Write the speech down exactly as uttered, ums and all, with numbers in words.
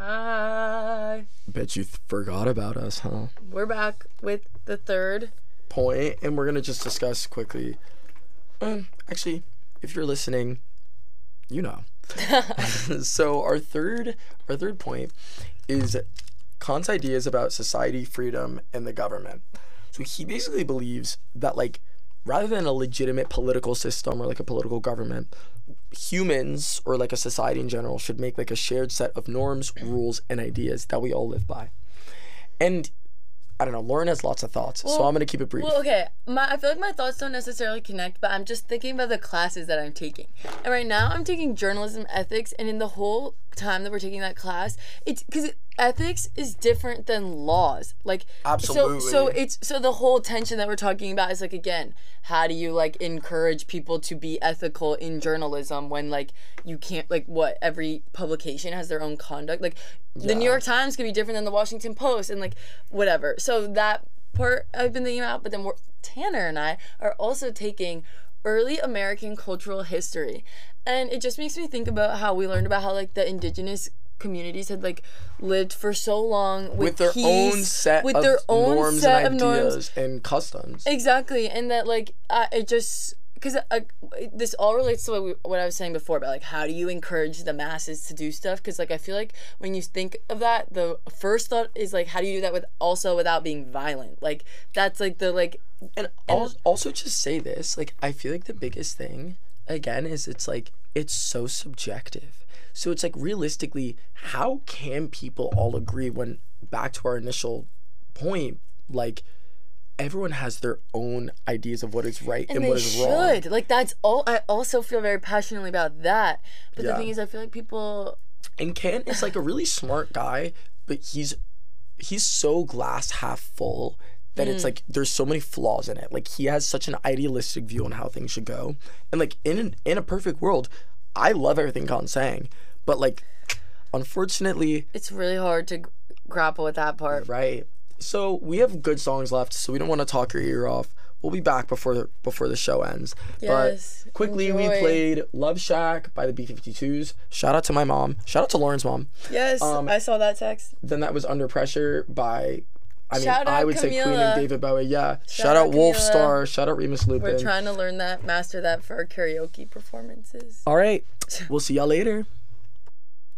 Hi. Bet you th- forgot about us, huh? We're back with the third point, and we're gonna just discuss quickly. Um, actually, if you're listening, you know. So our third, our third point is Kant's ideas about society, freedom, and the government. So he basically believes that, like, rather than a legitimate political system or like a political government, humans or like a society in general should make like a shared set of norms, rules, and ideas that we all live by. And I don't know, Lauren has lots of thoughts, well, so I'm gonna keep it brief. Well, okay, my, I feel like my thoughts don't necessarily connect, but I'm just thinking about the classes that I'm taking. And right now I'm taking journalism ethics, and in the whole time that we're taking that class, it's because it, ethics is different than laws. Like, absolutely. So, so it's so the whole tension that we're talking about is like, again, how do you like encourage people to be ethical in journalism when like you can't, like, what, every publication has their own conduct. Like, yeah. The New York Times could be different than the Washington Post, and like whatever. So that part I've been thinking about, but then we're, Tanner and I are also taking early American cultural history, and it just makes me think about how we learned about how like the indigenous communities had like lived for so long with, with their peace, own set with of their own norms set and of ideas norms. and customs. Exactly, and that like uh, it just because uh, this all relates to what, we, what I was saying before about like how do you encourage the masses to do stuff, because like I feel like when you think of that, the first thought is like how do you do that with also without being violent. Like that's like the like and, and also just say this, like I feel like the biggest thing again is it's like it's so subjective. So it's like realistically, how can people all agree when, back to our initial point, like everyone has their own ideas of what is right and, and what is wrong. Should. Like that's all. I also feel very passionately about that. But yeah. The thing is, I feel like people. And Kant is like a really smart guy, but he's he's so glass half full that mm. it's like there's so many flaws in it. Like he has such an idealistic view on how things should go, and like in an, in a perfect world, I love everything Kant's saying, but like unfortunately, it's really hard to g- grapple with that part. Right. So we have good songs left, so we don't want to talk your ear off. We'll be back before the, before the show ends. Yes. But quickly, enjoy. We played Love Shack by the B fifty-twos. Shout out to my mom. Shout out to Lauren's mom. Yes, um, I saw that text. Then that was Under Pressure by, I mean, shout I would Camila. say Queen and David Bowie. Yeah. Shout, shout out out Wolfstar. Shout out Remus Lupin. We're trying to learn that, master that for our karaoke performances. All right. We'll see y'all later.